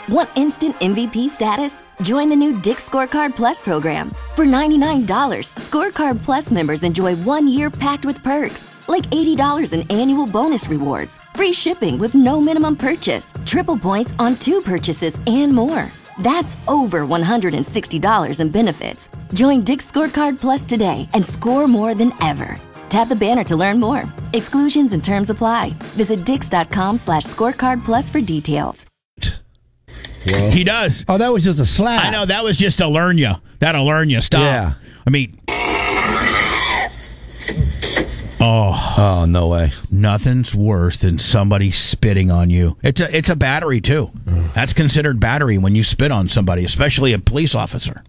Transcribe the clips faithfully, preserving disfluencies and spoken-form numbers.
Want instant M V P status? Join the new Dick's Scorecard Plus program. For ninety-nine dollars, Scorecard Plus members enjoy one year packed with perks, like eighty dollars in annual bonus rewards, free shipping with no minimum purchase, triple points on two purchases, and more. That's over one hundred sixty dollars in benefits. Join Dick's Scorecard Plus today and score more than ever. Tap the banner to learn more. Exclusions and terms apply. Visit dix.com slash scorecard plus for details. Well, he does. Oh, that was just a slap. I know, that was just to learn you. That'll learn you. Stop. Yeah. I mean... Oh. Oh, no way. Nothing's worse than somebody spitting on you. It's a it's a battery, too. Mm. That's considered battery when you spit on somebody, especially a police officer.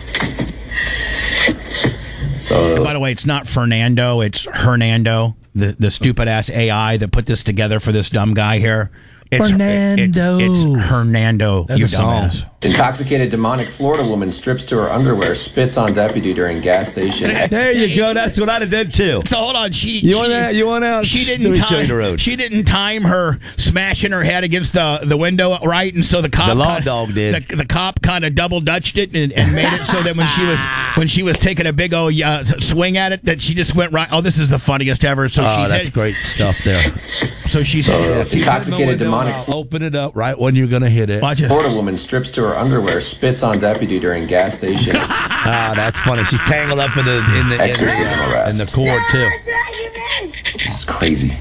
Uh, By the way, it's not Fernando, it's Hernando, the, the stupid-ass A I that put this together for this dumb guy here. It's, Fernando. It's, it's Hernando, That's you a song. dumbass. Intoxicated demonic Florida woman strips to her underwear, spits on deputy during gas station. There you go. That's what I'd have done too. So hold on, she You she, want out? You want out? She didn't Let me show time. you the road. She didn't time her smashing her head against the, the window right, and so the cop The law kinda, dog did. The, the cop kind of double dutched it and, and made it so that when she was when she was taking a big old uh, swing at it, that she just went right. Oh, this is the funniest ever. So oh, she that's said, great stuff there. So she said, uh, intoxicated demonic. I'll open it up right when you're going to hit it. Watch it. Florida woman strips to her underwear, spits on deputy during gas station. Ah, that's funny. She's tangled up in the in the Exorcism in the, arrest. in the cord too. This is crazy.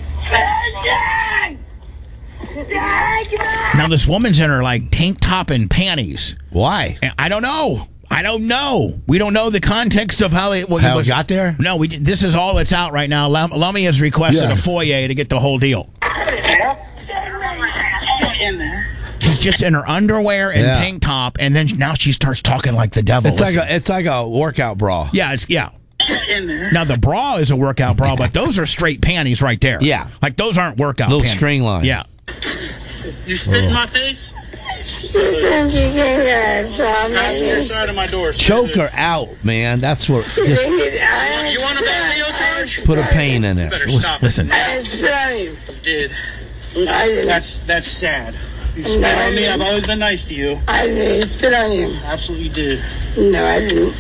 Now this woman's in her like tank top and panties. Why? And I don't know. I don't know. We don't know the context of how it, well, How was, it got there? No, we. This is all that's out right now. Lummy has requested Yeah. a foyer to get the whole deal. In there. She's just in her underwear and Yeah. tank top, and then now she starts talking like the devil. It's like Listen. a it's like a workout bra. yeah, it's yeah. In there. Now the bra is a workout bra, but those are straight panties right there. Yeah. like those aren't workout. Little panties. string line. Yeah. You spit in my face? That's your side of my door. Choke her out, man. That's what. Just You want a bail charge? put a pain in it. Better stop. Listen. You did. That's that's sad. You spit on me. I've always been nice to you. I didn't spit on you. Absolutely did. No, I didn't.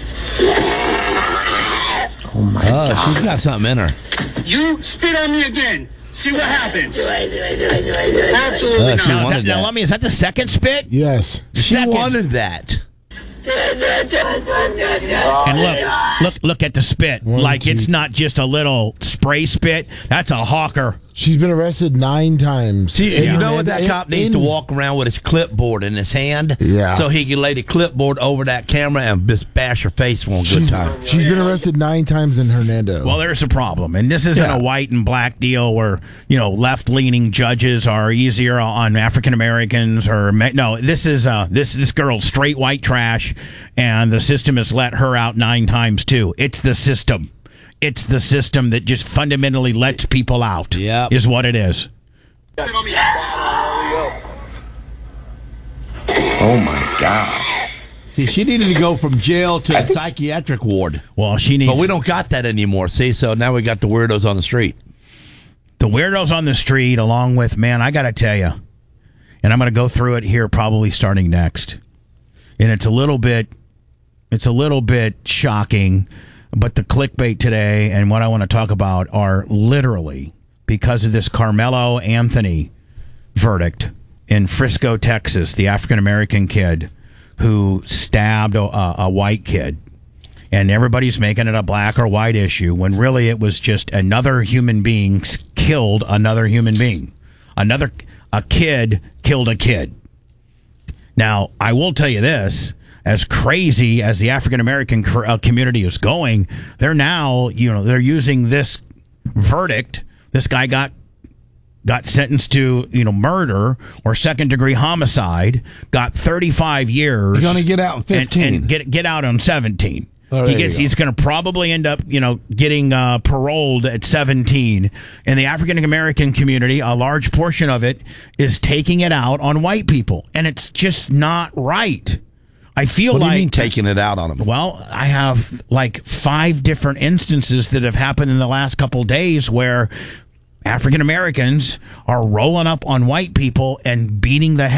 Oh my Oh, god. she's got something in her. You spit on me again. See what happens. Do I, do I, do I, do I, do I? Absolutely Uh, she not. Now, is wanted that, now that. Lummy, is that the second spit? Yes. She Second. wanted that. And look, look, look at the spit. One, like two. it's not just a little spray spit. That's a hawker. She's been arrested nine times. See, And- you know what that and- cop needs in- to walk around with his clipboard in his hand? Yeah. So he can lay the clipboard over that camera and just bash her face for a good She's, time. she's been arrested nine times in Hernando. Well, there's a problem, and this isn't Yeah. a white and black deal where you know left-leaning judges are easier on African Americans or me- no. This is uh this this girl's straight white trash, and the system has let her out nine times too. It's the system. It's the system that just fundamentally lets people out. Yep. Is what it is. Oh my gosh. See, she needed to go from jail to a psychiatric ward. Well, she needs. But we don't got that anymore, see? So now we got the weirdos on the street. the weirdos on the street, along with, man, I got to tell you, and I'm going to go through it here probably starting next. And it's a little bit, it's a little bit shocking, but the clickbait today and what I want to talk about are literally because of this Carmelo Anthony verdict in Frisco, Texas, the African-American kid who stabbed a, a white kid. And everybody's making it a black or white issue when really it was just another human being killed another human being. Another a kid killed a kid. Now, I will tell you this, as crazy as the African American community is going, they're now, you know, they're using this verdict. This guy got got sentenced to, you know, murder or second degree homicide, got thirty-five years. You're going to get out in fifteen. And, and get get out on seventeen. Oh, he there gets. you go. He's going to probably end up, you know, getting uh, paroled at seventeen. And the African American community, a large portion of it, is taking it out on white people, and it's just not right. I feel What do like. you mean taking it out on them? Well, I have like five different instances that have happened in the last couple days where African Americans are rolling up on white people and beating the